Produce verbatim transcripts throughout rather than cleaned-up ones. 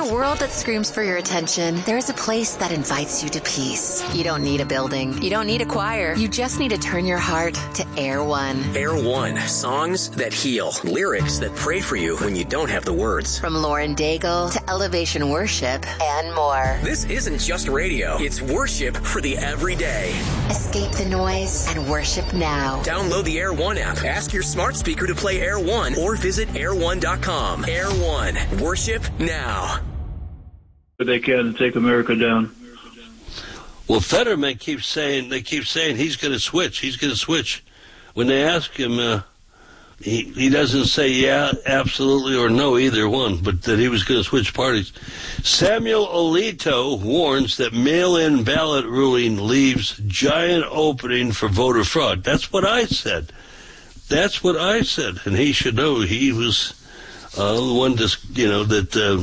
a world that screams for your attention, there is a place that invites you to peace. You don't need a building. You don't need a choir. You just need to turn your heart to Air One. Air One. Songs that heal. Lyrics that pray for you when you don't have the words. From Lauren Daigle to Elevation Worship and more. This isn't just radio. It's worship for the everyday. Escape the noise and worship now. Download the Air One app. Ask your smart speaker to play Air One or visit air one dot com. Air One. Worship now. They can take America down. Well, Fetterman keeps saying, they keep saying he's going to switch. He's going to switch. When they ask him, uh, he, he doesn't say yeah, absolutely, or no, either one, but that he was going to switch parties. Samuel Alito warns that mail-in ballot ruling leaves giant opening for voter fraud. That's what I said. That's what I said. And he should know he was uh, the one, dis- you know, that uh,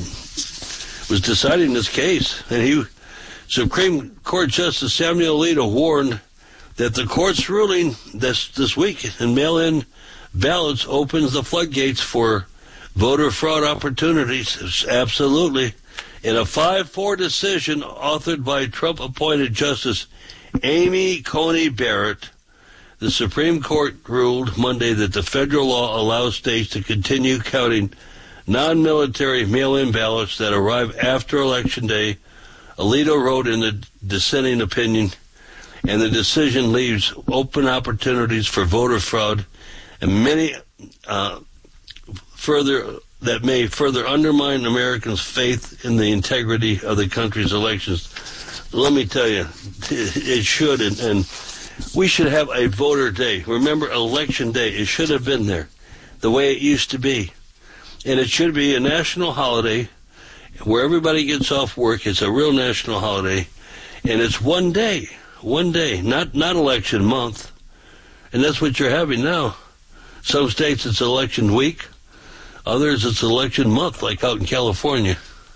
was deciding this case. And he, Supreme Court Justice Samuel Alito warned that the court's ruling this, this week in mail-in ballots opens the floodgates for voter fraud opportunities. Absolutely. In a five four decision authored by Trump-appointed Justice Amy Coney Barrett, the Supreme Court ruled Monday that the federal law allows states to continue counting non-military mail-in ballots that arrive after Election Day. Alito wrote in the dissenting opinion, and the decision leaves open opportunities for voter fraud and many uh, further that may further undermine Americans' faith in the integrity of the country's elections. Let me tell you, it should, and, and we should have a voter day. Remember, Election Day, it should have been there, the way it used to be. And it should be a national holiday where everybody gets off work. It's a real national holiday, and it's one day, one day, not not election month. And that's what you're having now. Some states it's election week. Others it's election month, like out in California.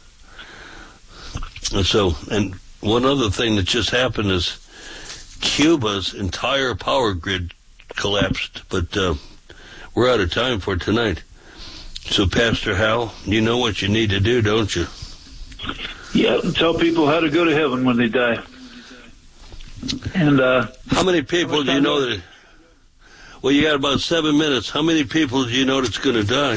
And so, and one other thing that just happened is Cuba's entire power grid collapsed. But uh, we're out of time for tonight. So, Pastor Hal, you know what you need to do, don't you? Yeah, tell people how to go to heaven when they die. And uh, how many people do you know that? Well, you got about seven minutes. How many people do you know that's going to die?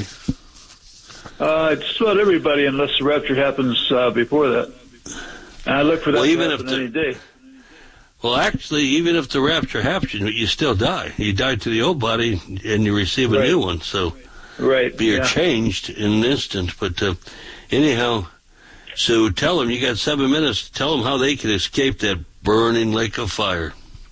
Uh, it's about everybody, unless the rapture happens uh, before that. And I look for that well, to even happen if the, any day. Well, actually, even if the rapture happens, you still die. You die to the old body, and you receive a right. new one. So, right, you're yeah. changed in an instant. But uh, anyhow, so tell them, you got seven minutes. Tell them how they can escape that burning lake of fire.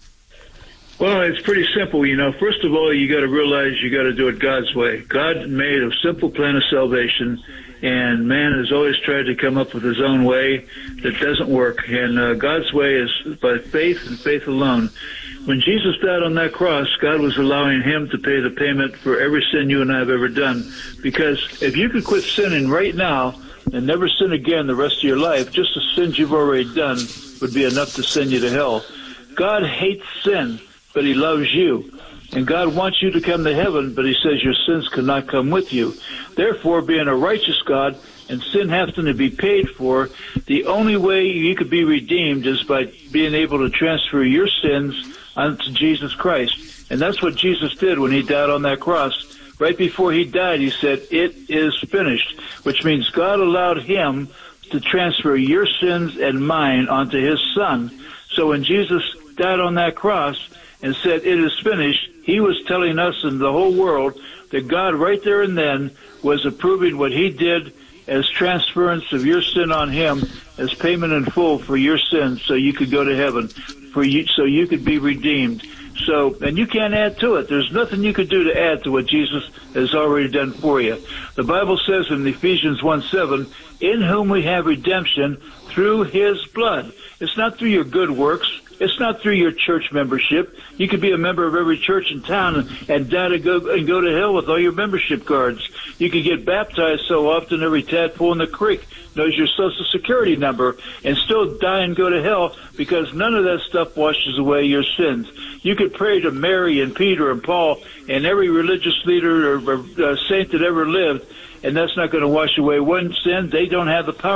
Well, it's pretty simple, you know. First of all, you got to realize you got to do it God's way. God made a simple plan of salvation, and man has always tried to come up with his own way that doesn't work. And uh, God's way is by faith and faith alone. When Jesus died on that cross, God was allowing him to pay the payment for every sin you and I have ever done. Because if you could quit sinning right now and never sin again the rest of your life, just the sins you've already done would be enough to send you to hell. God hates sin, but he loves you. And God wants you to come to heaven, but he says your sins cannot come with you. Therefore, being a righteous God and sin having to be paid for, the only way you could be redeemed is by being able to transfer your sins onto Jesus Christ. And that's what Jesus did when he died on that cross. Right before he died, he said, "It is finished," which means God allowed him to transfer your sins and mine onto his son. So when Jesus died on that cross and said, "It is finished," he was telling us and the whole world that God right there and then was approving what he did as transference of your sin on him as payment in full for your sins, so you could go to heaven, for you, so you could be redeemed. So, and you can't add to it. There's nothing you could do to add to what Jesus has already done for you. The Bible says in Ephesians one seven, "In whom we have redemption through his blood." It's not through your good works. It's not through your church membership. You could be a member of every church in town and, and die to go and go to hell with all your membership cards. You could get baptized so often every tadpole in the creek knows your social security number and still die and go to hell because none of that stuff washes away your sins. You could pray to Mary and Peter and Paul and every religious leader or, or uh, saint that ever lived, and that's not going to wash away one sin. They don't have the power.